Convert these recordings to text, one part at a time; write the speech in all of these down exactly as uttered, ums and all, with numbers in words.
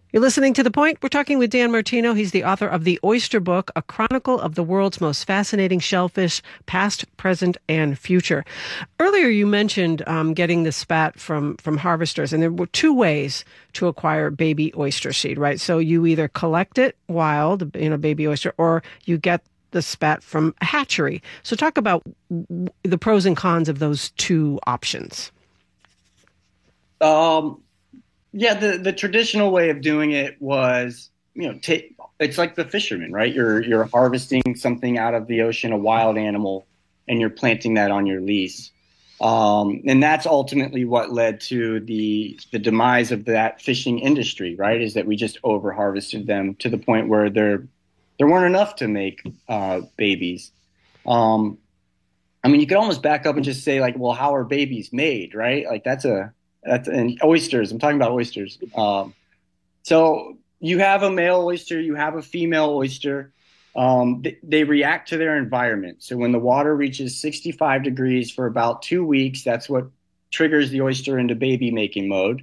You're listening to The Point. We're talking with Dan Martino. He's the author of The Oyster Book, a chronicle of the world's most fascinating shellfish, past, present, and future. Earlier, you mentioned um, getting the spat from, from harvesters, and there were two ways to acquire baby oyster seed, right? So you either collect it wild, you know, baby oyster, or you get the spat from a hatchery. So talk about the pros and cons of those two options. Um. Yeah, the, the traditional way of doing it was, you know, take, it's like the fisherman, right? You're you're harvesting something out of the ocean, a wild animal, and you're planting that on your lease. Um, and that's ultimately what led to the the demise of that fishing industry, right? Is that we just over harvested them to the point where there there weren't enough to make uh, babies. Um, I mean, you could almost back up and just say, like, well, how are babies made, right? Like that's a That's and oysters. I'm talking about oysters. Um, so you have a male oyster, you have a female oyster. Um, they, they react to their environment. So when the water reaches sixty-five degrees for about two weeks, that's what triggers the oyster into baby making mode.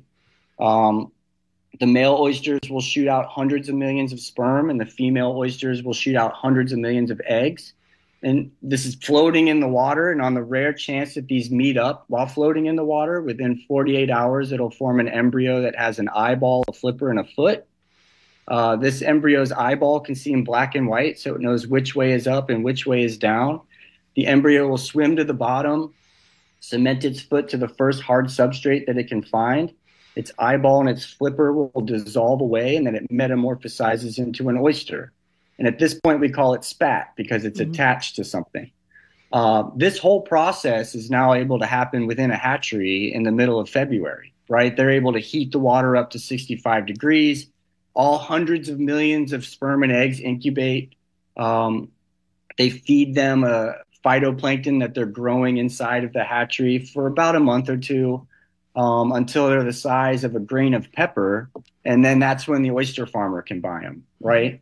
Um, the male oysters will shoot out hundreds of millions of sperm, and the female oysters will shoot out hundreds of millions of eggs. And this is floating in the water, and on the rare chance that these meet up while floating in the water, within forty-eight hours, it'll form an embryo that has an eyeball, a flipper, and a foot. Uh, this embryo's eyeball can see in black and white, so it knows which way is up and which way is down. The embryo will swim to the bottom, cement its foot to the first hard substrate that it can find. Its eyeball and its flipper will dissolve away, and then it metamorphosizes into an oyster. And at this point, we call it spat because it's mm-hmm. attached to something. Uh, this whole process is now able to happen within a hatchery in the middle of February, right? They're able to heat the water up to sixty-five degrees. All hundreds of millions of sperm and eggs incubate. Um, they feed them a phytoplankton that they're growing inside of the hatchery for about a month or two um, until they're the size of a grain of pepper. And then that's when the oyster farmer can buy them, right?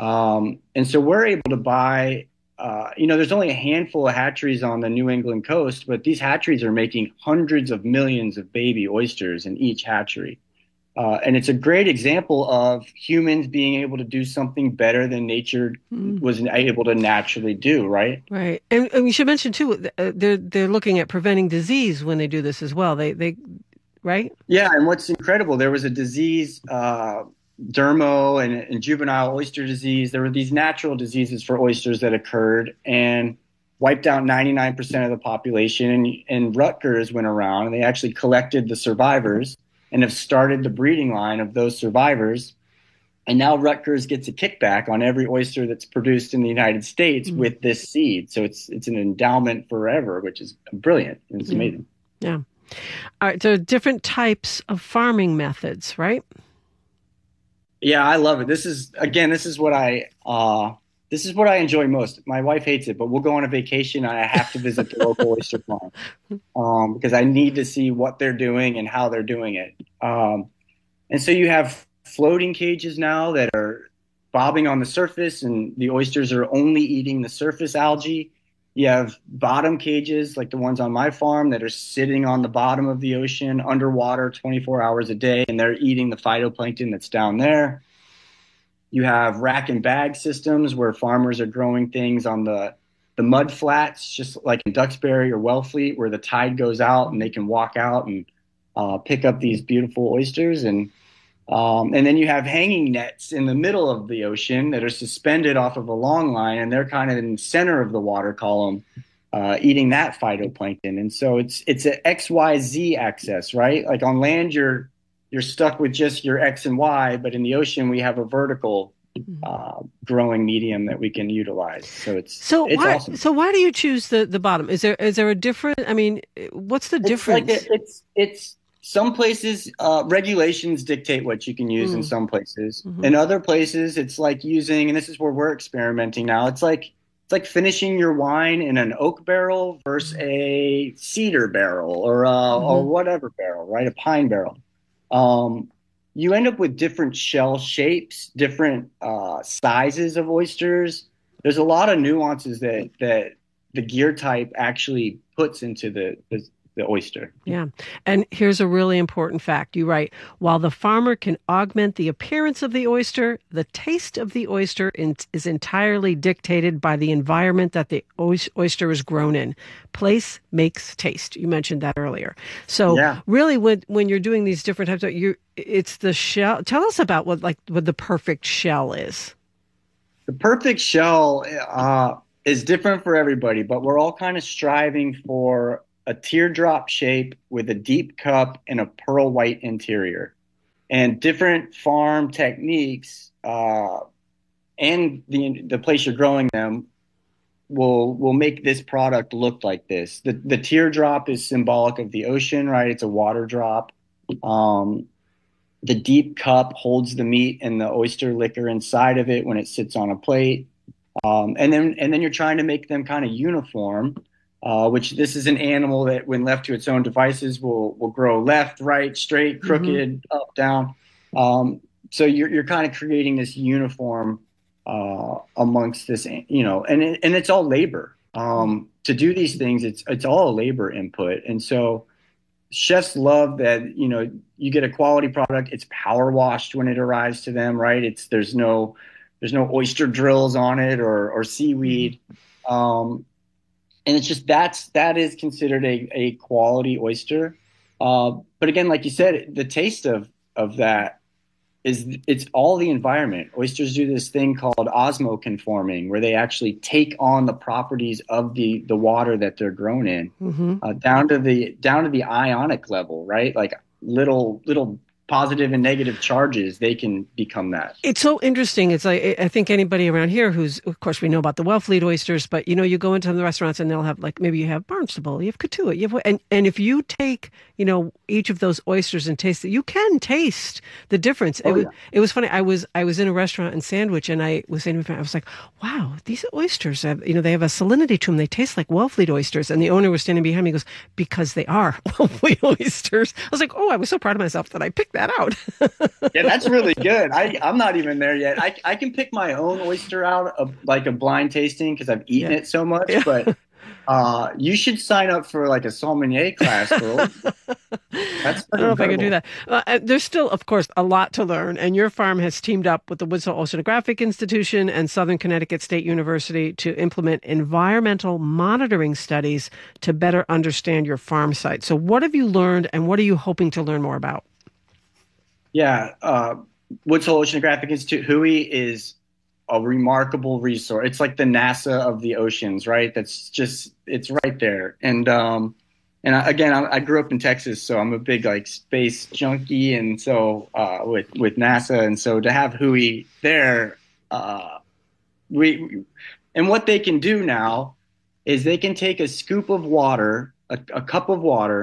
Um, and so we're able to buy, uh, you know, there's only a handful of hatcheries on the New England coast, but these hatcheries are making hundreds of millions of baby oysters in each hatchery. Uh, and it's a great example of humans being able to do something better than nature mm. was able to naturally do, right? Right. And, and we should mention, too, uh, they're, they're looking at preventing disease when they do this as well. They, they, right? Yeah. And what's incredible, there was a disease, uh, dermo and, and juvenile oyster disease. There were these natural diseases for oysters that occurred and wiped out ninety-nine percent of the population. And, and Rutgers went around and they actually collected the survivors and have started the breeding line of those survivors. And now Rutgers gets a kickback on every oyster that's produced in the United States mm-hmm. with this seed. So it's it's an endowment forever, which is brilliant. And it's mm-hmm. amazing. Yeah. All right. There are different types of farming methods, right? Yeah, I love it. This is, again, this is what I, uh, this is what I enjoy most. My wife hates it, but we'll go on a vacation and I have to visit the local oyster farm um, because I need to see what they're doing and how they're doing it. Um, and so you have floating cages now that are bobbing on the surface and the oysters are only eating the surface algae. You have bottom cages like the ones on my farm that are sitting on the bottom of the ocean underwater twenty-four hours a day, and they're eating the phytoplankton that's down there. You have rack and bag systems where farmers are growing things on the, the mud flats, just like in Duxbury or Wellfleet, where the tide goes out and they can walk out and uh, pick up these beautiful oysters. And Um, and then you have hanging nets in the middle of the ocean that are suspended off of a long line, and they're kind of in the center of the water column, uh, eating that phytoplankton. And so it's it's an X Y Z axis, right? Like on land, you're you're stuck with just your X and Y, but in the ocean, we have a vertical uh, growing medium that we can utilize. So it's so it's why awesome. So why do you choose the, the bottom? Is there is there a different? I mean, what's the It's difference? like a, it's it's. Some places, uh, regulations dictate what you can use mm. in some places. Mm-hmm. In other places, it's like using, and this is where we're experimenting now, it's like it's like finishing your wine in an oak barrel versus a cedar barrel or a, mm-hmm. or whatever barrel, right? A pine barrel. Um, you end up with different shell shapes, different uh, sizes of oysters. There's a lot of nuances that, that the gear type actually puts into the, the the oyster. Yeah. And here's a really important fact. You write, while the farmer can augment the appearance of the oyster, the taste of the oyster in, is entirely dictated by the environment that the oyster is grown in. Place makes taste. You mentioned that earlier. So yeah. really when when you're doing these different types of, you it's the shell. Tell us about what like what the perfect shell is. The perfect shell uh, is different for everybody, but we're all kind of striving for a teardrop shape with a deep cup and a pearl white interior. And different farm techniques uh, and the the place you're growing them will will make this product look like this. The the teardrop is symbolic of the ocean, right? It's a water drop. Um, the deep cup holds the meat and the oyster liquor inside of it when it sits on a plate. Um, and then and then you're trying to make them kind of uniform. Uh, which this is an animal that, when left to its own devices, will will grow left, right, straight, crooked, mm-hmm. up, down. Um, so you're you're kind of creating this uniform uh, amongst this, you know, and it, and it's all labor um, to do these things. It's it's all labor input, and so chefs love that. You know, you get a quality product. It's power washed when it arrives to them, right? It's there's no there's no oyster drills on it or or seaweed. Um, And it's just that's that is considered a, a quality oyster. Uh, but again, like you said, the taste of of that is it's all the environment. Oysters do this thing called osmoconforming, where they actually take on the properties of the the water that they're grown in, mm-hmm. uh, down to the down to the ionic level, right? Like little little positive and negative charges, they can become that. It's so interesting. It's like, I think anybody around here who's, of course, we know about the Wellfleet oysters, but you know, you go into the restaurants and they'll have like, maybe you have Barnstable, you have Katuah, you have, and, and if you take, you know, each of those oysters and taste it, you can taste the difference. Oh, it was, yeah. it was funny. I was, I was in a restaurant in Sandwich and I was saying to my friend, I was like, wow, these oysters have, you know, they have a salinity to them. They taste like Wellfleet oysters. And the owner was standing behind me, he goes, because they are Wellfleet oysters. I was like, oh, I was so proud of myself that I picked that out. Yeah, that's really good. I, I'm not even there yet. I, I can pick my own oyster out of like a blind tasting because I've eaten yeah. it so much. Yeah. But uh, you should sign up for like a sommelier class, girl. That's I don't know if I can do that. Uh, there's still, of course, a lot to learn. And your farm has teamed up with the Woods Hole Oceanographic Institution and Southern Connecticut State University to implement environmental monitoring studies to better understand your farm site. So what have you learned and what are you hoping to learn more about? Yeah, uh, Woods Hole Oceanographic Institute, W H O I, is a remarkable resource. It's like the NASA of the oceans, right? That's just, it's right there. And um, and I, again, I, I grew up in Texas, so I'm a big like space junkie, and so uh, with with NASA, and so to have W H O I there, uh, we and what they can do now is they can take a scoop of water, a, a cup of water.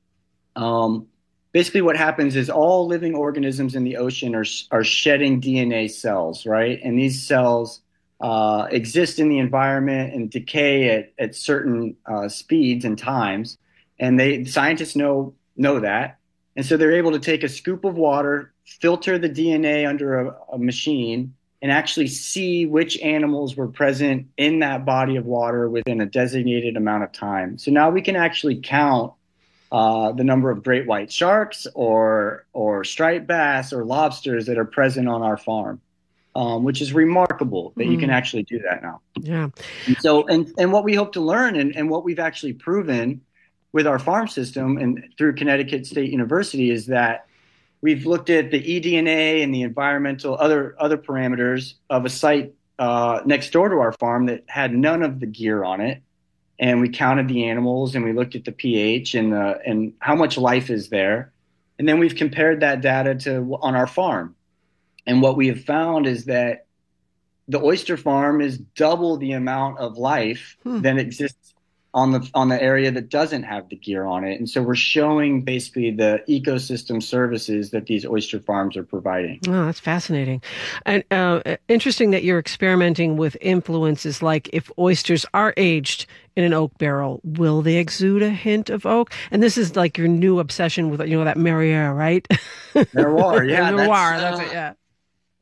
Um, Basically, what happens is all living organisms in the ocean are are shedding D N A cells, right? And these cells uh, exist in the environment and decay at at certain uh, speeds and times. And they scientists know know that, and so they're able to take a scoop of water, filter the D N A under a, a machine, and actually see which animals were present in that body of water within a designated amount of time. So now we can actually count Uh, the number of great white sharks or or striped bass or lobsters that are present on our farm, um, which is remarkable that mm. you can actually do that now. Yeah. And so, and, and what we hope to learn and, and what we've actually proven with our farm system and through Connecticut State University is that we've looked at the eDNA and the environmental other other parameters of a site uh, next door to our farm that had none of the gear on it. And we counted the animals and we looked at the pH and the, and how much life is there. And then we've compared that data to on our farm. And what we have found is that the oyster farm is double the amount of life hmm. than exists on the on the area that doesn't have the gear on it. And so we're showing basically the ecosystem services that these oyster farms are providing. Oh, that's fascinating. And uh, interesting that you're experimenting with influences like if oysters are aged in an oak barrel, will they exude a hint of oak? And this is like your new obsession with, you know, that Merrier, right? Terroir, yeah. Terroir, that's, that's it, yeah.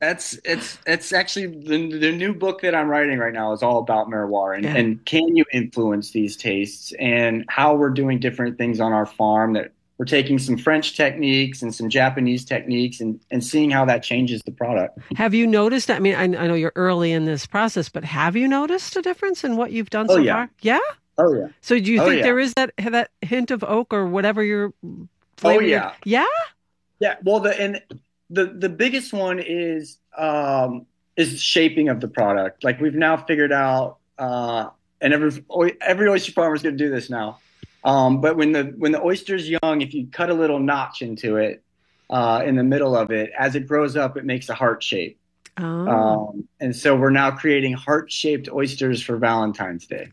That's it's it's actually the the new book that I'm writing right now is all about Merroir and, Yeah. and can you influence these tastes and how we're doing different things on our farm, that we're taking some French techniques and some Japanese techniques and, and seeing how that changes the product. Have you noticed? I mean, I, I know you're early in this process, but have you noticed a difference in what you've done Oh so yeah. far? Yeah. Oh yeah. So do you Oh think yeah. there is that that hint of oak or whatever your Oh flavor? You're, yeah. yeah. Yeah. Well, the and the the biggest one is um is shaping of the product. Like we've now figured out, uh, and every every oyster farmer is going to do this now. Um, but when the when the oyster's young, if you cut a little notch into it uh, in the middle of it, as it grows up, it makes a heart shape. Oh. Um, and so we're now creating heart-shaped oysters for Valentine's Day.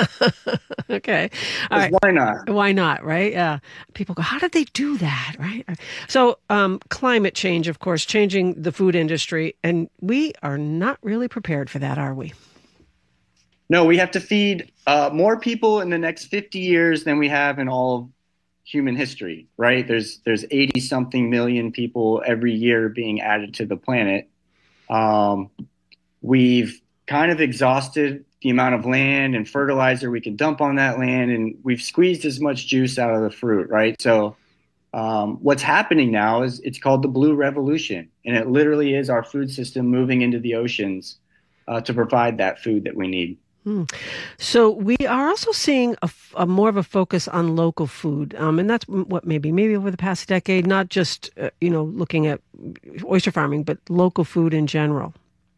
Okay. All Because right. why not? Why not, right? Yeah. People go, how did they do that, right? So, um, climate change, of course, changing the food industry, and we are not really prepared for that, are we? No, we have to feed uh, more people in the next fifty years than we have in all of human history, right? There's there's eighty something million people every year being added to the planet. Um, we've kind of exhausted the amount of land and fertilizer we can dump on that land, and we've squeezed as much juice out of the fruit, right? So um, what's happening now is it's called the Blue Revolution, and it literally is our food system moving into the oceans uh, to provide that food that we need. Hmm. So we are also seeing a, f- a more of a focus on local food, um, and that's m- what maybe maybe over the past decade, not just uh, you know looking at oyster farming, but local food in general.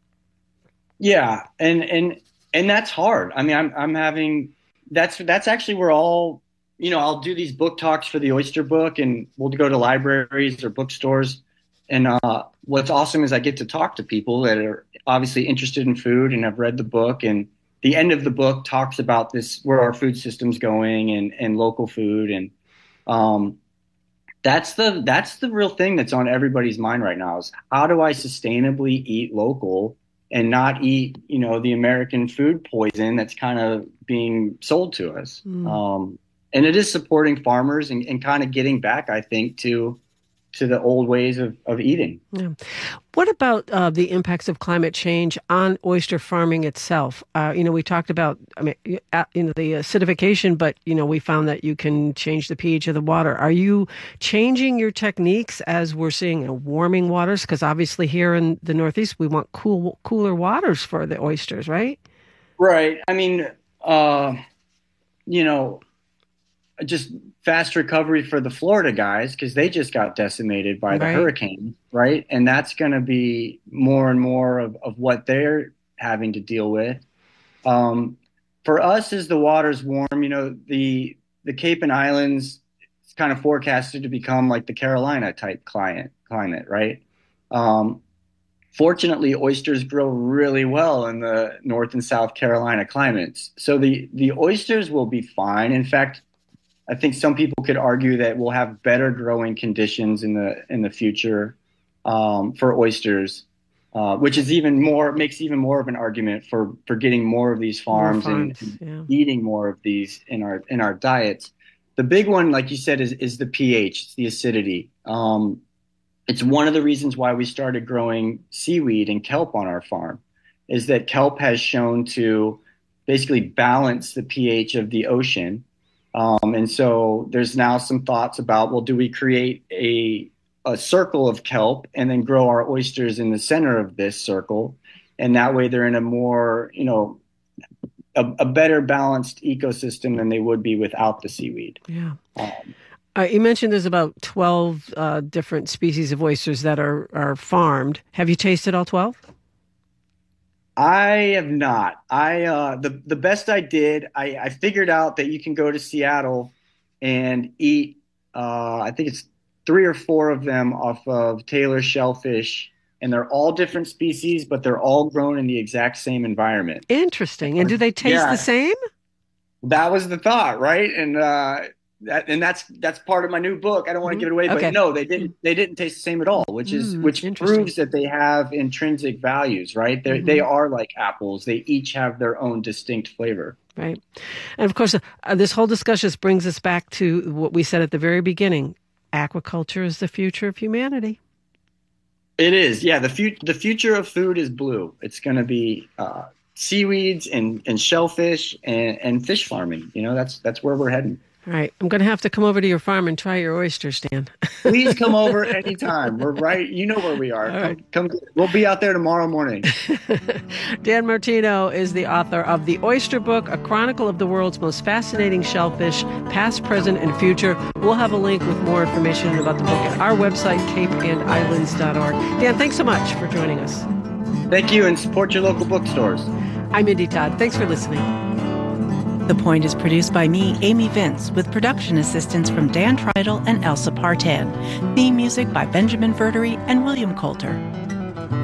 Yeah, and and and that's hard. I mean, I'm I'm having that's that's actually where all you know I'll do these book talks for the oyster book, and we'll go to libraries or bookstores. And uh, what's awesome is I get to talk to people that are obviously interested in food and have read the book. And the end of the book talks about this where our food system's going and and local food, and um, that's the that's the real thing that's on everybody's mind right now is how do I sustainably eat local and not eat, you know, the American food poison that's kind of being sold to us. Mm. Um, and it is supporting farmers and, and kind of getting back, I think, to to the old ways of, of eating. Yeah. What about uh, the impacts of climate change on oyster farming itself? Uh, you know, we talked about, I mean, you know, the acidification, but you know, we found that you can change the pH of the water. Are you changing your techniques as we're seeing you know, warming waters? Because obviously, here in the Northeast, we want cool, cooler waters for the oysters, right? Right. I mean, uh, you know, just fast recovery for the Florida guys because they just got decimated by the Right. hurricane, right? And that's going to be more and more of, of what they're having to deal with. Um, for us, as the water's warm, you know, the the Cape and Islands is kind of forecasted to become like the Carolina type climate, climate, right? Um, fortunately, oysters grow really well in the North and South Carolina climates, so the the oysters will be fine. In fact, I think some people could argue that we'll have better growing conditions in the in the future um, for oysters, uh, which is even more makes even more of an argument for for getting more of these More farms and, farms, and yeah. eating more of these in our in our diets. The big one, like you said, is is the pH, it's the acidity. Um, it's one of the reasons why we started growing seaweed and kelp on our farm, is that kelp has shown to basically balance the pH of the ocean. Um, and so there's now some thoughts about, well, do we create a a circle of kelp and then grow our oysters in the center of this circle, and that way they're in a more, you know, a, a better balanced ecosystem than they would be without the seaweed. Yeah. Um, Uh, you mentioned there's about twelve uh, different species of oysters that are, are farmed. Have you tasted all twelve? I have not. I uh, the the best I did. I, I figured out that you can go to Seattle and eat. Uh, I think it's three or four of them off of Taylor shellfish, and they're all different species, but they're all grown in the exact same environment. Interesting. And do they taste the Yeah, same? that was the thought, right? And uh, that, and that's that's part of my new book. I don't want to Hmm. give it away, but Okay. no, they didn't. They didn't taste the same at all, which is Mm, which interesting. proves that they have intrinsic values, right? They they Hmm. are like apples. They each have their own distinct flavor. Right. And of course, uh, this whole discussion brings us back to what we said at the very beginning. Aquaculture is the future of humanity. It is, yeah. The, fu- the future of food is blue. It's going to be uh, seaweeds and, and shellfish and, and fish farming. You know, that's that's where we're heading. All right. I'm going to have to come over to your farm and try your oysters, Dan. Please come over anytime. We're right. You know where we are. All Come, right. come. We'll be out there tomorrow morning. Dan Martino is the author of The Oyster Book, a chronicle of the world's most fascinating shellfish, past, present, and future. We'll have a link with more information about the book at our website, cape and islands dot org. Dan, thanks so much for joining us. Thank you, and support your local bookstores. I'm Mindy Todd. Thanks for listening. The Point is produced by me, Amy Vince, with production assistance from Dan Tridle and Elsa Partan. Theme music by Benjamin Verdery and William Coulter.